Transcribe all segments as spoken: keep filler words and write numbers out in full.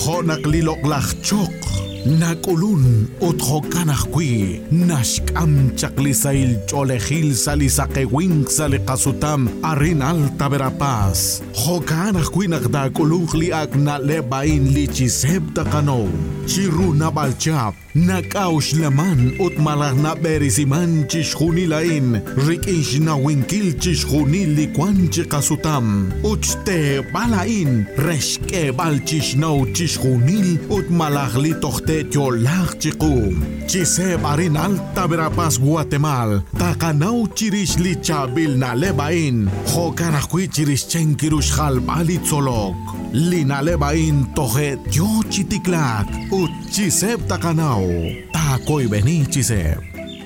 Honaklilok Nakulun uthokanahkwi nashkam chaklisail cholejil salisakewink salikasutam arinal taberapaz hokanahkwi nakdakulungli ak nalebain lichiseb takano chiruna balchap nakaush laman ut malah na berisiman chishunilain rikish na winkil chishunil likwan chikasutam uchte balain reshke balchishnaw chishunil ut malah litochte Yolak chikum Chise barin alta Verapaz Guatemala Takanaw chirish lichabil na lebain Hokarakwi chirish chenkirush halbali tzolok Lina lebain tohet yo chitiklak Ut chiseb takanaw Takoy beni chiseb.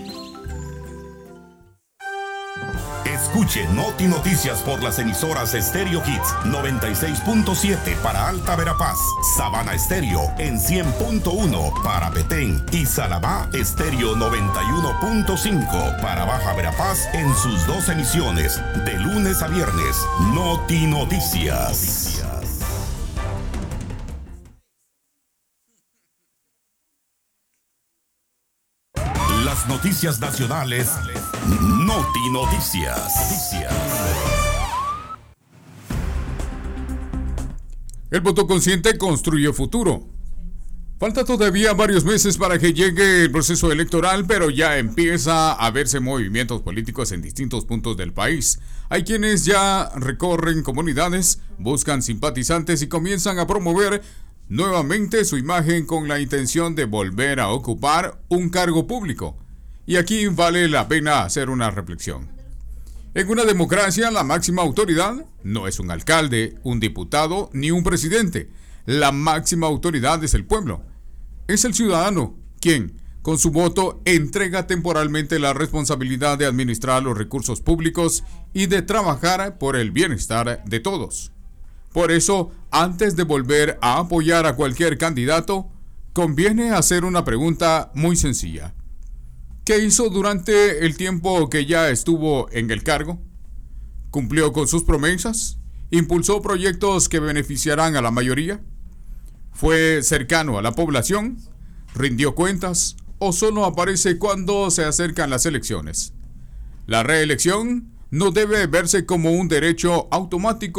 Escuche Noti Noticias por las emisoras Stereo Hits noventa y seis punto siete para Alta Verapaz, Sabana Estéreo en cien punto uno para Petén y Salabá Estéreo noventa y uno punto cinco para Baja Verapaz en sus dos emisiones de lunes a viernes. Noti Noticias. Las noticias nacionales. Noti Noticias. El voto consciente construye futuro. Falta todavía varios meses para que llegue el proceso electoral, pero ya empieza a verse movimientos políticos en distintos puntos del país. Hay quienes ya recorren comunidades, buscan simpatizantes y comienzan a promover nuevamente su imagen con la intención de volver a ocupar un cargo público. Y aquí vale la pena hacer una reflexión. En una democracia, la máxima autoridad no es un alcalde, un diputado ni un presidente. La máxima autoridad es el pueblo. Es el ciudadano quien, con su voto, entrega temporalmente la responsabilidad de administrar los recursos públicos y de trabajar por el bienestar de todos. Por eso, antes de volver a apoyar a cualquier candidato, conviene hacer una pregunta muy sencilla. ¿Qué hizo durante el tiempo que ya estuvo en el cargo? ¿Cumplió con sus promesas? ¿Impulsó proyectos que beneficiarán a la mayoría? ¿Fue cercano a la población? ¿Rindió cuentas? ¿O solo aparece cuando se acercan las elecciones? La reelección no debe verse como un derecho automático